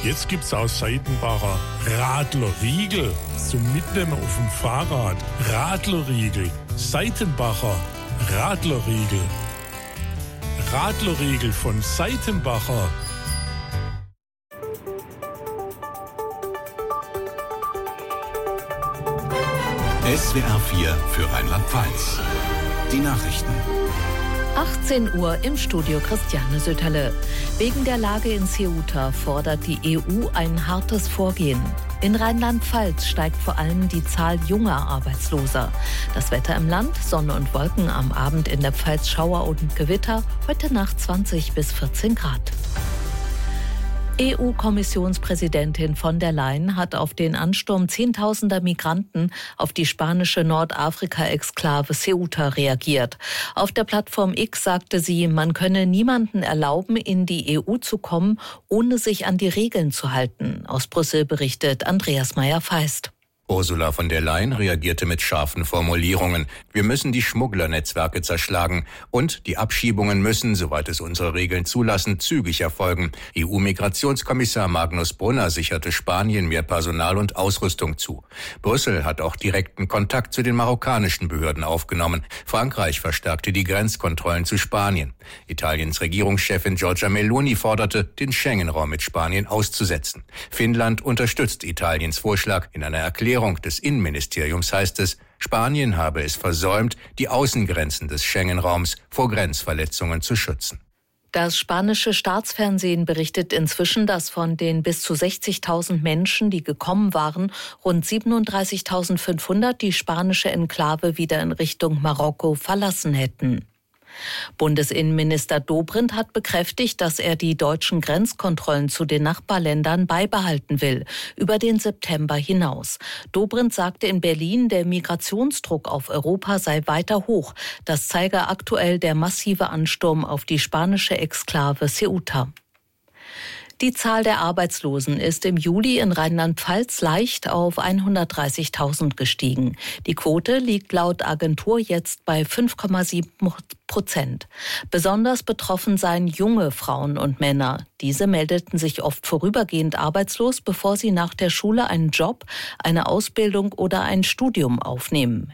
Jetzt gibt's aus Seitenbacher Radlerriegel zum Mitnehmen auf dem Fahrrad. Radlerriegel, Seitenbacher Radlerriegel. Radlerriegel von Seitenbacher. SWR 4 für Rheinland-Pfalz. Die Nachrichten. 18 Uhr im Studio Christiane Söterle. Wegen der Lage in Ceuta fordert die EU ein hartes Vorgehen. In Rheinland-Pfalz steigt vor allem die Zahl junger Arbeitsloser. Das Wetter im Land, Sonne und Wolken, am Abend in der Pfalz Schauer und Gewitter, heute Nacht 20 bis 14 Grad. EU-Kommissionspräsidentin von der Leyen hat auf den Ansturm Zehntausender Migranten auf die spanische Nordafrika-Exklave Ceuta reagiert. Auf der Plattform X sagte sie, man könne niemanden erlauben, in die EU zu kommen, ohne sich an die Regeln zu halten. Aus Brüssel berichtet Andreas Meyer-Feist. Ursula von der Leyen reagierte mit scharfen Formulierungen. Wir müssen die Schmugglernetzwerke zerschlagen und die Abschiebungen müssen, soweit es unsere Regeln zulassen, zügig erfolgen. EU-Migrationskommissar Magnus Brunner sicherte Spanien mehr Personal und Ausrüstung zu. Brüssel hat auch direkten Kontakt zu den marokkanischen Behörden aufgenommen. Frankreich verstärkte die Grenzkontrollen zu Spanien. Italiens Regierungschefin Giorgia Meloni forderte, den Schengen-Raum mit Spanien auszusetzen. Finnland unterstützt Italiens Vorschlag. In einer Erklärung des Innenministeriums heißt es, Spanien habe es versäumt, die Außengrenzen des Schengen-Raums vor Grenzverletzungen zu schützen. Das spanische Staatsfernsehen berichtet inzwischen, dass von den bis zu 60.000 Menschen, die gekommen waren, rund 37.500 die spanische Enklave wieder in Richtung Marokko verlassen hätten. Bundesinnenminister Dobrindt hat bekräftigt, dass er die deutschen Grenzkontrollen zu den Nachbarländern beibehalten will, über den September hinaus. Dobrindt sagte in Berlin, der Migrationsdruck auf Europa sei weiter hoch. Das zeige aktuell der massive Ansturm auf die spanische Exklave Ceuta. Die Zahl der Arbeitslosen ist im Juli in Rheinland-Pfalz leicht auf 130.000 gestiegen. Die Quote liegt laut Agentur jetzt bei 5,7%. Besonders betroffen seien junge Frauen und Männer. Diese meldeten sich oft vorübergehend arbeitslos, bevor sie nach der Schule einen Job, eine Ausbildung oder ein Studium aufnehmen.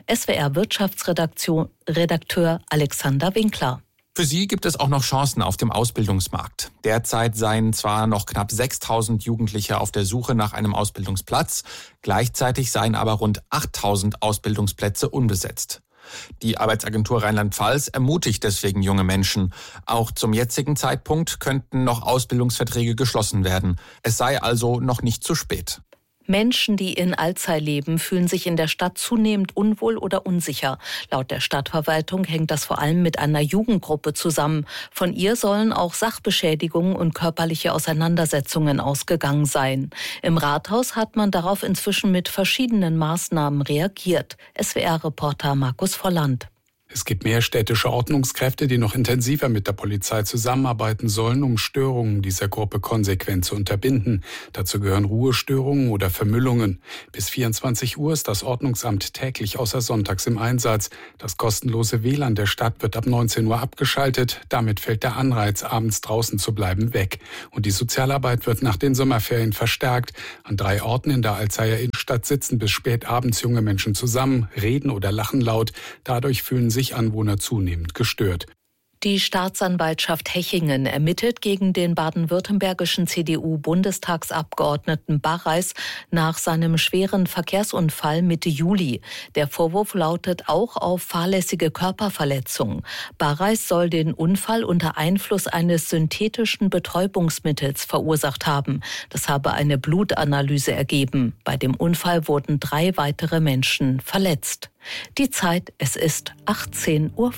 SWR-Wirtschaftsredakteur Alexander Winkler. Für sie gibt es auch noch Chancen auf dem Ausbildungsmarkt. Derzeit seien zwar noch knapp 6.000 Jugendliche auf der Suche nach einem Ausbildungsplatz, gleichzeitig seien aber rund 8.000 Ausbildungsplätze unbesetzt. Die Arbeitsagentur Rheinland-Pfalz ermutigt deswegen junge Menschen. Auch zum jetzigen Zeitpunkt könnten noch Ausbildungsverträge geschlossen werden. Es sei also noch nicht zu spät. Menschen, die in Alzey leben, fühlen sich in der Stadt zunehmend unwohl oder unsicher. Laut der Stadtverwaltung hängt das vor allem mit einer Jugendgruppe zusammen. Von ihr sollen auch Sachbeschädigungen und körperliche Auseinandersetzungen ausgegangen sein. Im Rathaus hat man darauf inzwischen mit verschiedenen Maßnahmen reagiert. SWR-Reporter Markus Volland. Es gibt mehr städtische Ordnungskräfte, die noch intensiver mit der Polizei zusammenarbeiten sollen, um Störungen dieser Gruppe konsequent zu unterbinden. Dazu gehören Ruhestörungen oder Vermüllungen. Bis 24 Uhr ist das Ordnungsamt täglich außer sonntags im Einsatz. Das kostenlose WLAN der Stadt wird ab 19 Uhr abgeschaltet. Damit fällt der Anreiz, abends draußen zu bleiben, weg. Und die Sozialarbeit wird nach den Sommerferien verstärkt. An 3 Orten in der Alzeyer Innenstadt sitzen bis spät abends junge Menschen zusammen, reden oder lachen laut. Dadurch fühlen sich Anwohner zunehmend gestört. Die Staatsanwaltschaft Hechingen ermittelt gegen den baden-württembergischen CDU-Bundestagsabgeordneten Barreis nach seinem schweren Verkehrsunfall Mitte Juli. Der Vorwurf lautet auch auf fahrlässige Körperverletzung. Barreis soll den Unfall unter Einfluss eines synthetischen Betäubungsmittels verursacht haben. Das habe eine Blutanalyse ergeben. Bei dem Unfall wurden 3 weitere Menschen verletzt. Die Zeit, es ist 18:04 Uhr.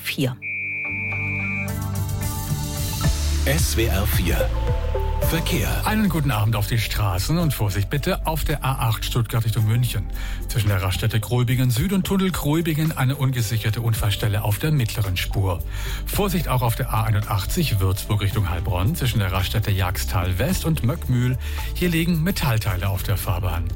SWR 4 Verkehr. Einen guten Abend auf die Straßen und Vorsicht bitte auf der A8 Stuttgart Richtung München. Zwischen der Raststätte Gräubingen Süd und Tunnel Gräubingen eine ungesicherte Unfallstelle auf der mittleren Spur. Vorsicht auch auf der A81 Würzburg Richtung Heilbronn zwischen der Raststätte Jagstal West und Möckmühl. Hier liegen Metallteile auf der Fahrbahn.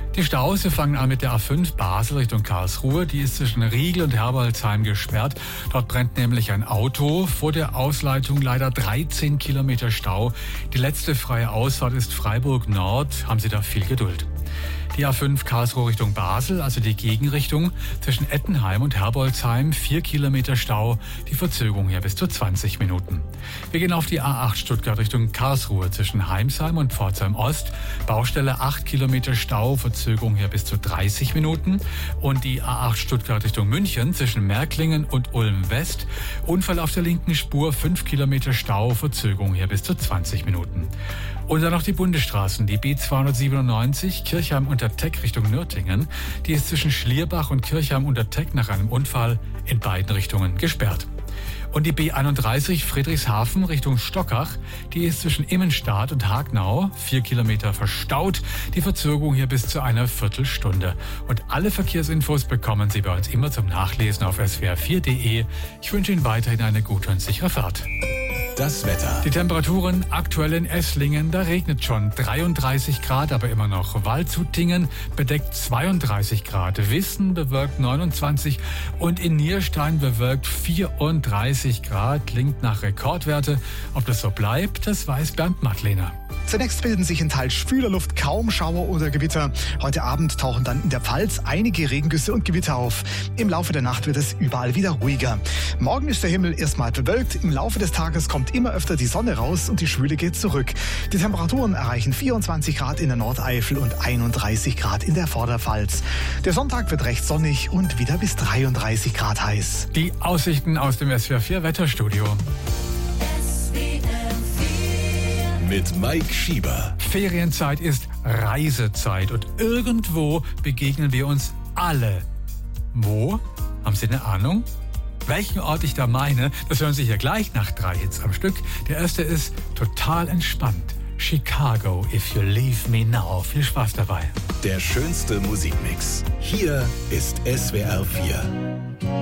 Die Staus fangen an mit der A5 Basel Richtung Karlsruhe. Die ist zwischen Riegel und Herbolzheim gesperrt. Dort brennt nämlich ein Auto. Vor der Ausleitung leider 13 Kilometer Stau. Die letzte freie Ausfahrt ist Freiburg Nord. Haben Sie da viel Geduld. Die A5 Karlsruhe Richtung Basel, also die Gegenrichtung, zwischen Ettenheim und Herbolzheim, 4 Kilometer Stau, die Verzögerung hier bis zu 20 Minuten. Wir gehen auf die A8 Stuttgart Richtung Karlsruhe, zwischen Heimsheim und Pforzheim Ost, Baustelle 8 Kilometer Stau, Verzögerung hier bis zu 30 Minuten. Und die A8 Stuttgart Richtung München, zwischen Märklingen und Ulm West, Unfall auf der linken Spur, 5 Kilometer Stau, Verzögerung hier bis zu 20 Minuten. Und dann noch die Bundesstraßen, die B297 Kirchheim unter Teck Richtung Nürtingen. Die ist zwischen Schlierbach und Kirchheim unter Teck nach einem Unfall in beiden Richtungen gesperrt. Und die B31 Friedrichshafen Richtung Stockach, die ist zwischen Immenstadt und Hagnau, 4 Kilometer verstaut. Die Verzögerung hier bis zu einer Viertelstunde. Und alle Verkehrsinfos bekommen Sie bei uns immer zum Nachlesen auf swr4.de. Ich wünsche Ihnen weiterhin eine gute und sichere Fahrt. Das Wetter. Die Temperaturen aktuell in Esslingen, da regnet schon 33 Grad, aber immer noch. Waldshutingen bedeckt 32 Grad, Wissen bewölkt 29 und in Nierstein bewölkt 34 Grad. Klingt nach Rekordwerte. Ob das so bleibt, das weiß Bernd Mattlehner. Zunächst bilden sich in teils schwüler Luft kaum Schauer oder Gewitter. Heute Abend tauchen dann in der Pfalz einige Regengüsse und Gewitter auf. Im Laufe der Nacht wird es überall wieder ruhiger. Morgen ist der Himmel erstmal bewölkt. Im Laufe des Tages kommt immer öfter die Sonne raus und die Schwüle geht zurück. Die Temperaturen erreichen 24 Grad in der Nordeifel und 31 Grad in der Vorderpfalz. Der Sonntag wird recht sonnig und wieder bis 33 Grad heiß. Die Aussichten aus dem SWR4 Wetterstudio. Mit Mike Schieber. Ferienzeit ist Reisezeit und irgendwo begegnen wir uns alle. Wo? Haben Sie eine Ahnung? Welchen Ort ich da meine, das hören Sie hier gleich nach 3 Hits am Stück. Der erste ist total entspannt. Chicago, If You Leave Me Now. Viel Spaß dabei. Der schönste Musikmix. Hier ist SWR4.